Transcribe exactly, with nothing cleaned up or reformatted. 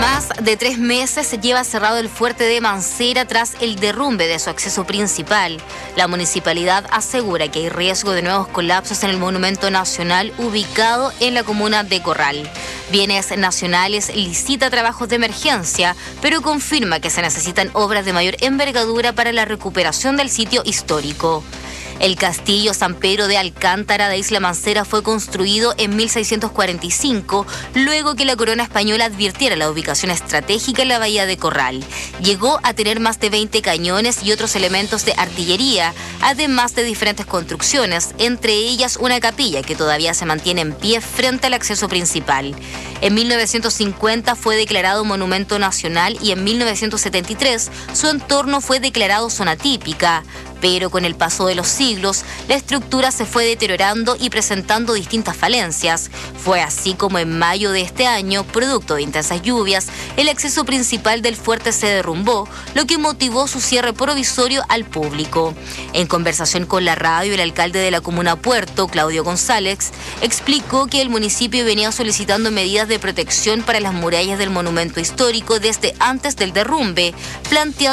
Más de tres meses se lleva cerrado el fuerte de Mancera tras el derrumbe de su acceso principal. La municipalidad asegura que hay riesgo de nuevos colapsos en el monumento nacional ubicado en la comuna de Corral. Bienes Nacionales licita trabajos de emergencia, pero confirma que se necesitan obras de mayor envergadura para la recuperación del sitio histórico. El castillo San Pedro de Alcántara de Isla Mancera fue construido en mil seiscientos cuarenta y cinco, luego que la corona española advirtiera la ubicación estratégica en la bahía de Corral. Llegó a tener más de veinte cañones y otros elementos de artillería, además de diferentes construcciones, entre ellas una capilla que todavía se mantiene en pie frente al acceso principal. En mil novecientos cincuenta fue declarado monumento nacional y en mil novecientos setenta y tres su entorno fue declarado zona típica. Pero con el paso de los siglos, la estructura se fue deteriorando y presentando distintas falencias. Fue así como en mayo de este año, producto de intensas lluvias, el acceso principal del fuerte se derrumbó, lo que motivó su cierre provisorio al público. En conversación con la radio, el alcalde de la comuna Puerto, Claudio González, explicó que el municipio venía solicitando medidas de protección para las murallas del monumento histórico desde antes del derrumbe, planteando